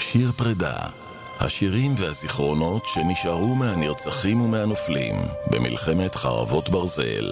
שיר פרידה, השירים והזיכרונות שנשארו מהנרצחים ומהנופלים במלחמת חרבות ברזל.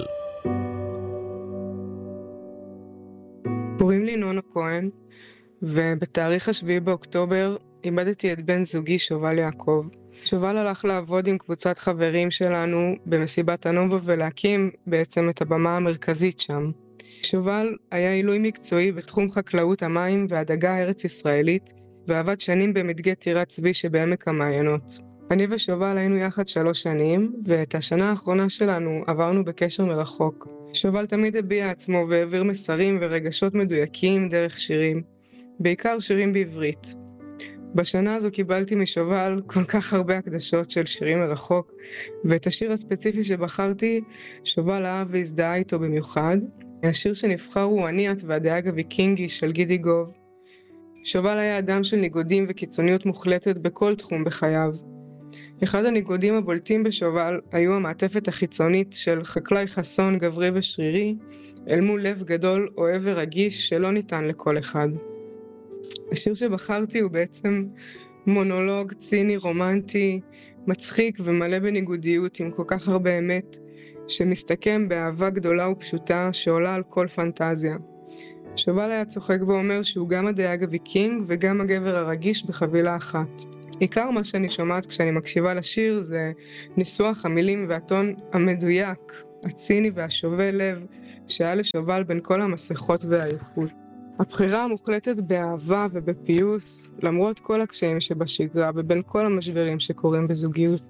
קוראים לי נונה כהן, ובתאריך 7 באוקטובר איבדתי את בן זוגי שובל יעקב. שובל הלך לעבוד עם קבוצת חברים שלנו במסיבת הנובה ולהקים בעצם את הבמה המרכזית שם. שובל היה עילוי מקצועי בתחום חקלאות המים והדגה הארץ ישראלית, ועבד שנים במדגה טירת צבי שבעמק המעיינות. אני ושובל היינו יחד 3 שנים, ואת השנה האחרונה שלנו עברנו בקשר מרחוק. שובל תמיד הביע עצמו והעביר מסרים ורגשות מדויקים דרך שירים, בעיקר שירים בעברית. בשנה הזו קיבלתי משובל כל כך הרבה הקדשות של שירים מרחוק, ואת השיר הספציפי שבחרתי, שובל אהב והזדהה איתו במיוחד. השיר שנבחר הוא אני, את והדייג הוויקינגי של גידי גוב. שובל היה אדם של ניגודים וקיצוניות מוחלטת בכל תחום בחייו. אחד הניגודים הבולטים בשובל היו המעטפת החיצונית של חקלאי חסון, גברי ושרירי, אל מול לב גדול, אוהב ורגיש שלא ניתן לכל אחד. השיר שבחרתי הוא בעצם מונולוג ציני, רומנטי, מצחיק ומלא בניגודיות עם כל כך הרבה אמת, שמסתכם באהבה גדולה ופשוטה שעולה על כל פנטזיה. שובל היה צוחק ואומר שהוא גם הדייג הוויקינג וגם הגבר הרגיש בחבילה אחת. עיקר מה שאני שומעת כשאני מקשיבה לשיר זה ניסוח המילים והטון המדויק, הציני והשובה לב, שהיה לשובל בין כל המסכות והאיכות. הבחירה המוחלטת באהבה ובפיוס, למרות כל הקשיים שבשגרה ובין כל המשברים שקורים בזוגיות.